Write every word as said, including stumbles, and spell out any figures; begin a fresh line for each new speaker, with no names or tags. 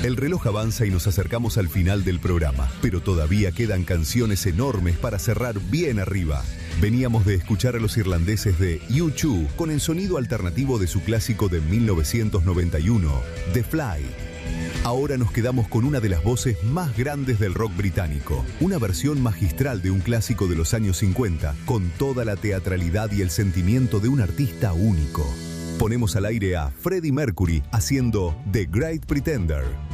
El reloj avanza y nos acercamos al final del programa, pero todavía quedan canciones enormes para cerrar bien arriba. Veníamos de escuchar a los irlandeses de U dos con el sonido alternativo de su clásico de mil novecientos noventa y uno, The Fly. Ahora nos quedamos con una de las voces más grandes del rock británico, una versión magistral de un clásico de los años cincuenta, con toda la teatralidad y el sentimiento de un artista único. Ponemos al aire a Freddie Mercury haciendo The Great Pretender.